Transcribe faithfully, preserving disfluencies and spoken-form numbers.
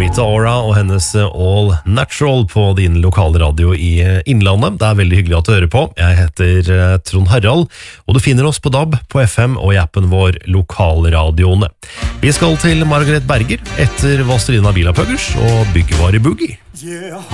Rita Ora og hennes All Natural på din lokale radio i Innlandet. Det er veldig hyggelig at du hører på. Jeg heter Trond Harald, og du finner oss på D A B, på F M og i appen vår Lokalradioene. Vi skal til Margaret Berger etter Vazelina Bilaphuggers og Byggevare Boogie.